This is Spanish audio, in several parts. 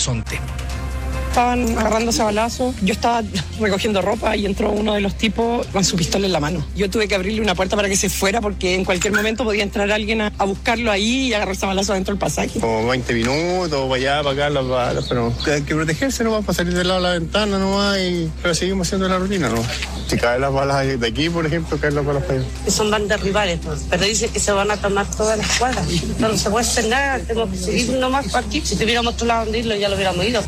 Horizonte. Estaban agarrándose a balazos. Yo estaba recogiendo ropa y entró uno de los tipos con su pistola en la mano. Yo tuve que abrirle una puerta para que se fuera porque en cualquier momento podía entrar alguien a buscarlo ahí y agarrarse a balazos dentro del pasaje. Como 20 minutos, para allá, para acá, las balas, pero hay que protegerse nomás, para salir del lado de la ventana nomás, pero seguimos haciendo la rutina, ¿no? Si caen las balas de aquí, por ejemplo, caen las balas para allá. Son bandas rivales, pues, pero dicen que se van a tomar todas las cuadras. No se puede hacer nada, tenemos que seguir nomás por aquí. Si tuviéramos otro lado donde irlo, ya lo hubiéramos ido.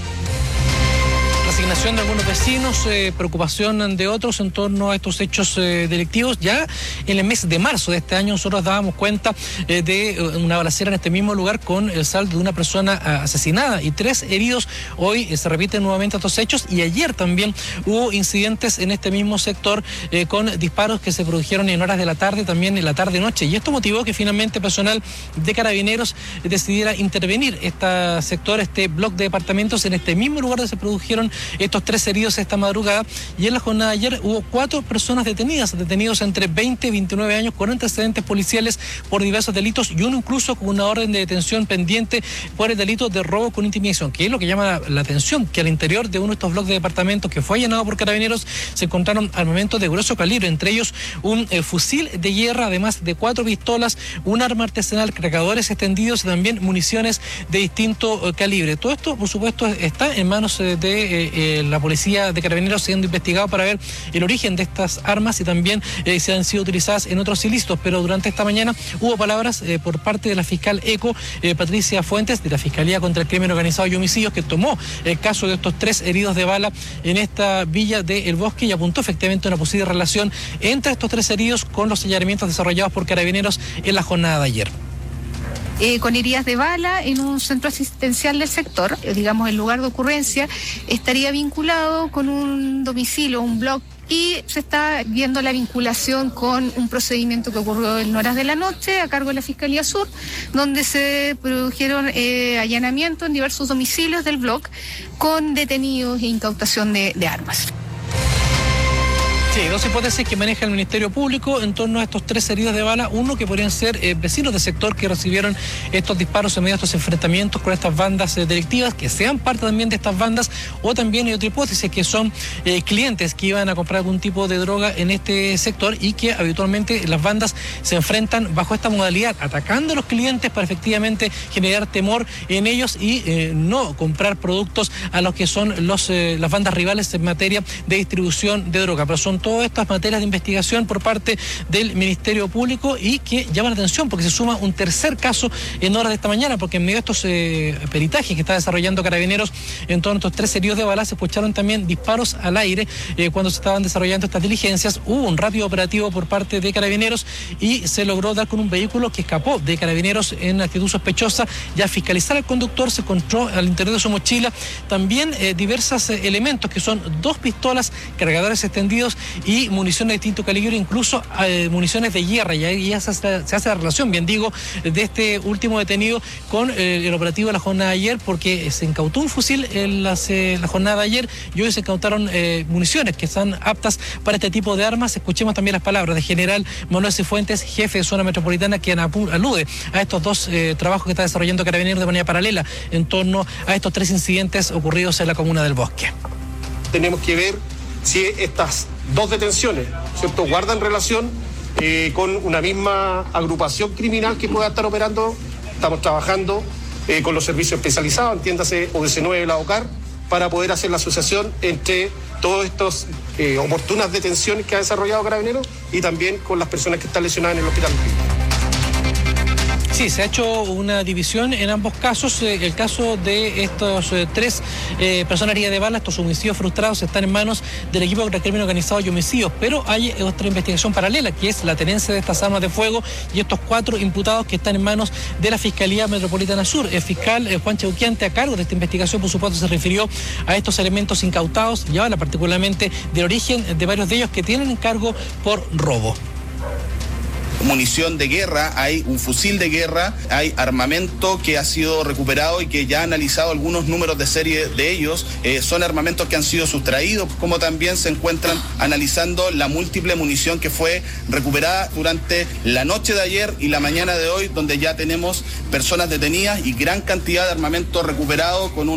Resignación de algunos vecinos, preocupación de otros en torno a estos hechos delictivos. Ya en el mes de marzo de este año nosotros dábamos cuenta de una balacera en este mismo lugar con el saldo de una persona asesinada y 3 heridos. Hoy se repiten nuevamente estos hechos y ayer también hubo incidentes en este mismo sector con disparos que se produjeron en horas de la tarde, también en la tarde-noche, y esto motivó que finalmente personal de Carabineros decidiera intervenir este bloque de departamentos en este mismo lugar donde se produjeron estos 3 heridos esta madrugada, y en la jornada de ayer hubo 4 personas detenidos entre 20 y 29 años con antecedentes policiales por diversos delitos y uno incluso con una orden de detención pendiente por el delito de robo con intimidación, que es lo que llama la atención, que al interior de uno de estos bloques de departamentos que fue allanado por Carabineros se encontraron armamentos de grueso calibre, entre ellos un fusil de guerra, además de 4 pistolas, un arma artesanal, cargadores extendidos y también municiones de distinto calibre. Todo esto, por supuesto, está en manos de la policía de Carabineros, siendo investigado para ver el origen de estas armas y también si han sido utilizadas en otros ilícitos. Pero durante esta mañana hubo palabras por parte de la fiscal ECO, Patricia Fuentes, de la Fiscalía contra el Crimen Organizado y Homicidios, que tomó el caso de estos 3 heridos de bala en esta villa de El Bosque y apuntó efectivamente a una posible relación entre estos 3 heridos con los señalamientos desarrollados por Carabineros en la jornada de ayer. Con heridas de bala en un centro asistencial del sector, digamos el lugar de ocurrencia, estaría vinculado con un domicilio, un bloque, y se está viendo la vinculación con un procedimiento que ocurrió en horas de la noche a cargo de la Fiscalía Sur, donde se produjeron allanamientos en diversos domicilios del bloque con detenidos e incautación de armas. Sí, 2 hipótesis que maneja el Ministerio Público en torno a estos 3 heridos de bala. Uno, que podrían ser vecinos del sector que recibieron estos disparos en medio de estos enfrentamientos con estas bandas delictivas, que sean parte también de estas bandas, o también hay otra hipótesis, que son clientes que iban a comprar algún tipo de droga en este sector y que habitualmente las bandas se enfrentan bajo esta modalidad, atacando a los clientes para efectivamente generar temor en ellos y no comprar productos a los que son las bandas rivales en materia de distribución de droga. Pero son todas estas materias de investigación por parte del Ministerio Público y que llaman la atención porque se suma un tercer caso en horas de esta mañana, porque en medio de estos peritajes que está desarrollando Carabineros en torno a estos 3 heridos de bala, se escucharon también disparos al aire cuando se estaban desarrollando estas diligencias. Hubo un rápido operativo por parte de Carabineros y se logró dar con un vehículo que escapó de Carabineros en actitud sospechosa. Ya fiscalizar al conductor, se encontró al interior de su mochila también diversos elementos que son 2 pistolas, cargadores extendidos y municiones de distinto calibre, incluso municiones de guerra. Y ahí ya se hace la relación, bien digo, de este último detenido con el operativo de la jornada de ayer, porque se incautó un fusil en la jornada de ayer y hoy se incautaron municiones que están aptas para este tipo de armas. Escuchemos también las palabras del general Manuel Cifuentes, jefe de zona metropolitana, quien alude a estos 2 trabajos que está desarrollando Carabineros de manera paralela en torno a estos 3 incidentes ocurridos en la comuna del Bosque. Tenemos que ver si estas 2 detenciones, ¿cierto?, guardan relación con una misma agrupación criminal que pueda estar operando. Estamos trabajando con los servicios especializados, entiéndase ODC9 de la OCAR, para poder hacer la asociación entre todas estas oportunas detenciones que ha desarrollado Carabineros y también con las personas que están lesionadas en el hospital. Sí, se ha hecho una división en ambos casos. El caso de estos 3 personas heridas de bala, estos homicidios frustrados, están en manos del equipo contra el crimen organizado y homicidios, pero hay otra investigación paralela, que es la tenencia de estas armas de fuego y estos 4 imputados que están en manos de la Fiscalía Metropolitana Sur. El fiscal Juan Cheuquiante, a cargo de esta investigación, por supuesto, se refirió a estos elementos incautados y habla particularmente del origen de varios de ellos que tienen encargo por robo. Munición de guerra, hay un fusil de guerra, hay armamento que ha sido recuperado y que ya ha analizado algunos números de serie de ellos, son armamentos que han sido sustraídos, como también se encuentran analizando la múltiple munición que fue recuperada durante la noche de ayer y la mañana de hoy, donde ya tenemos personas detenidas y gran cantidad de armamento recuperado con un